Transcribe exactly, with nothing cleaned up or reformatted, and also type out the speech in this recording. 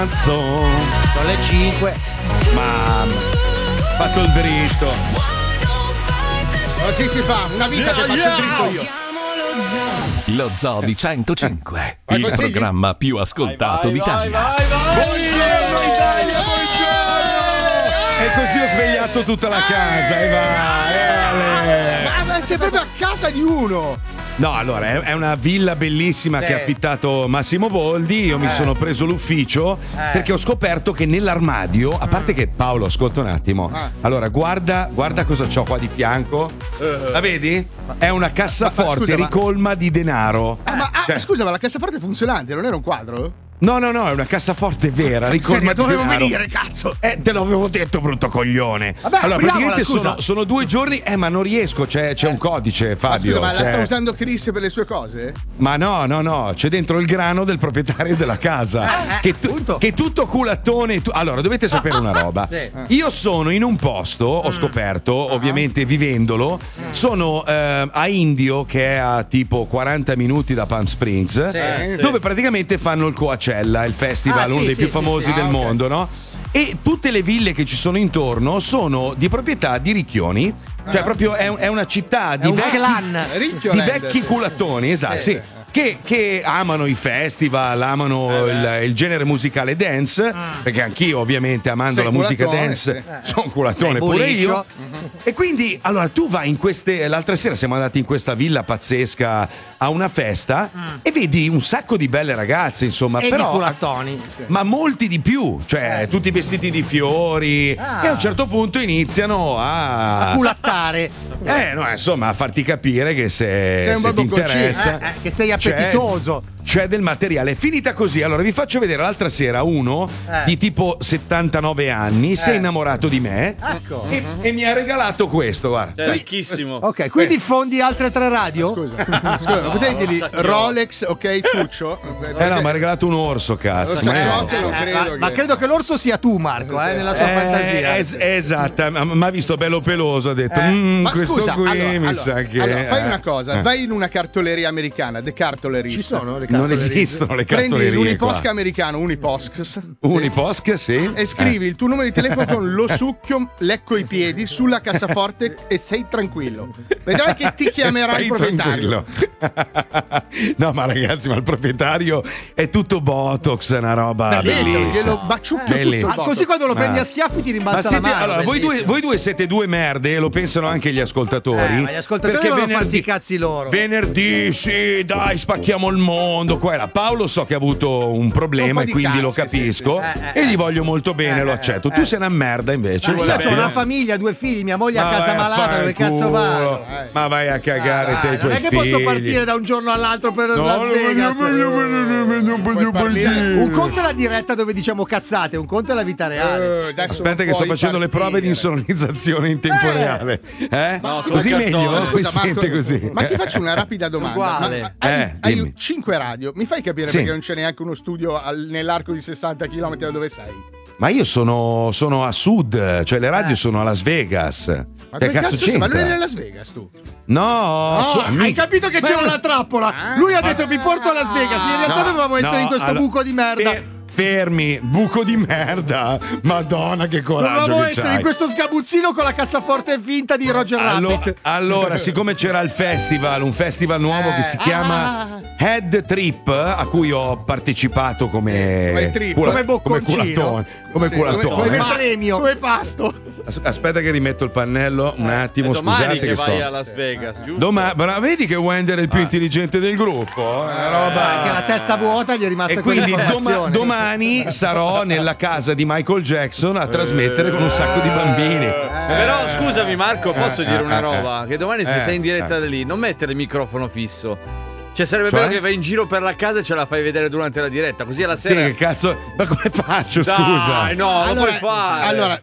cazzo. Sono le cinque. Mamma, fatto il dritto. Così si fa, una vita che faccio il dritto io. Lo Zoo di centocinque, Vai, il consigli? programma più ascoltato Vai, vai, d'Italia. vai, vai, vai. Buongiorno Italia, buongiorno. E così ho svegliato tutta la casa e vai, Ale. Ma, ma sei proprio a casa di uno. No, allora, è, è una villa bellissima Sì. che ha affittato Massimo Boldi. Io mi sono preso l'ufficio perché ho scoperto che nell'armadio, a parte che Paolo, ascolta un attimo. Allora, guarda, guarda cosa c'ho qua di fianco. La vedi? È una Ma- cassaforte ma scusa, ma- ricolma di denaro. Ah, ma ah, Cioè- scusa, ma la cassaforte è funzionante, non era un quadro? No, no, no, è una cassaforte vera, ricolma Serio, di dovevo denaro. venire, cazzo. Eh, te l'avevo detto, brutto coglione. Vabbè, allora, apriamola, praticamente scusa. sono, sono due giorni. Eh, ma non riesco, c'è, c'è un codice, Ma Fabio. scusa, ma la cioè- sta usando Chris per le sue cose? Ma no, no, no, c'è dentro il grano del proprietario della casa. che, tu- che tutto culattone. tu- Allora, dovete sapere una roba. Sì. Io sono in un posto, ho scoperto, ovviamente vivendolo, sono eh, a Indio, che è a tipo quaranta minuti da Palm Springs, Sì. dove praticamente fanno il Coachella, il festival, Ah, sì, uno dei sì, più sì, famosi sì. del Ah, ok. mondo, no? E tutte le ville che ci sono intorno sono di proprietà di ricchioni. Cioè, proprio è, è una città di un vecchi, clan. di Ricchioland, vecchi sì. culattoni, esatto, Sì. sì. Che, che amano i festival, amano il, il genere musicale dance, perché anch'io ovviamente amando Sei la musica culatone, dance sì. sono culatone Sei pure buliccio. io. E quindi allora tu vai in queste, l'altra sera siamo andati in questa villa pazzesca a una festa e vedi un sacco di belle ragazze, insomma, E di però culattoni. ma molti di più, cioè tutti vestiti di fiori, Ah. e a un certo punto iniziano a, A culattare. eh, no, insomma, a farti capire che se, Sei un se ti barbocconcino. interessa, Eh, eh, che sei c'è- appetitoso. C'è del materiale. È finita così. Allora, vi faccio vedere l'altra sera uno Eh. di tipo settantanove anni. Si è innamorato di me Ecco. e, e mi ha regalato questo. Guarda. Cioè, ricchissimo. Ok, quindi fondi altre tre radio? Scusa, scusa, non potevi dirgli Rolex, ok, Ciuccio? Eh no, mi ha regalato un orso, cazzo. Lo Ma io non sacco, so. non Eh, credo ma, che- ma credo che l'orso sia tu, Marco, eh, nella sua Eh, fantasia. es- esatto, mi ha visto bello peloso, ha detto "Mm, Ma questo scusa, qui allora, mi allora, sa che allora, fai eh, una cosa, eh. vai in una cartoleria americana, The Cartoleries. Ci sono le Non cartolerie? esistono le Prendi cartolerie l'Uniposca qua. americano, Uniposcs, Uniposca, sì. e scrivi il tuo numero di telefono con lo succhio, lecco i piedi sulla cassaforte e sei tranquillo. Vedrai che ti chiamerà Stai il proprietario. tranquillo. No, ma ragazzi, ma il proprietario è tutto Botox, è una roba Bellissimo, bellissima. glielo baciucchio Belli. tutto il Ah, botto. così quando lo prendi Ma- a schiaffi ti Ma rimbalza siete, la mano. allora, voi due, bellissimo. voi due siete due merde, lo pensano anche gli ascoltatori. Eh, ma gli ascoltatori devono farsi i cazzi loro. Venerdì, sì, dai, spacchiamo il mondo. Qua e là. Paolo so che ha avuto un problema Un po' e di quindi cazzi, lo sì, capisco. sì, sì. Eh, eh, E gli voglio molto bene, eh, lo eh, accetto. eh. Tu sei una merda invece. Ma lo io sai, ho una no? famiglia, due figli, mia moglie a Ma casa vai a malata, fare dove il cazzo culo. vado? Ma vai a cagare Ah, te e i tuoi non è che figli. posso partire da un giorno all'altro per No, Las no, Vegas. no, no, no, no, no, no, Puoi no, no, parlare. no. Un conto è la diretta dove diciamo cazzate, un conto è la vita reale. Eh, adesso Aspetta non che sto puoi facendo le prove di partire. insonorizzazione in tempo Eh. reale. Eh? No, Così col meglio? cartone. Si Scusa, Marco, sente così. Ma ti faccio una rapida domanda. Uguale. Ma hai, Eh, hai dimmi. cinque radio, mi fai capire Sì. perché non c'è neanche uno studio al- nell'arco di sessanta chilometri da dove sei? Ma io sono, sono a sud, cioè le radio sono a Las Vegas. Ma Che dove cazzo sei? Ma non c'entra? eri a Las Vegas tu? No, Oh, so- hai mica- capito che c'era una trappola? Lui ha detto vi porto a Las Vegas. In realtà No, dovevamo essere no, in questo allora, buco di merda. fe- fermi, buco di merda. Madonna, che coraggio Dovevamo che essere c'hai. in questo sgabuzzino con la cassaforte finta di Roger Allo- Rabbit. allora, siccome c'era il festival, un festival nuovo che si chiama Head Trip, a cui ho partecipato come come trip, cula- come bocconcino. culatone, come Sì, culatone. come- Come pa- premio. Come pasto. As- Aspetta che rimetto il pannello un attimo, È domani scusate che, che vai sto. a Las Vegas, giusto? Domani, bra- vedi che Wender è il più intelligente del gruppo? È una roba. Anche la testa vuota gli è rimasta E quindi doma- quell'informazione. domani sarò nella casa di Michael Jackson a trasmettere con un sacco di bambini. Però scusami Marco, posso Eh, dire una eh, roba? Che domani se eh, sei in diretta eh. da lì, non mettere il microfono fisso. Cioè sarebbe Cioè? bello che vai in giro per la casa e ce la fai vedere durante la diretta, così alla Sì, sera. che cazzo. Ma come faccio, Dai, scusa? no, lo allora, puoi fare. allora,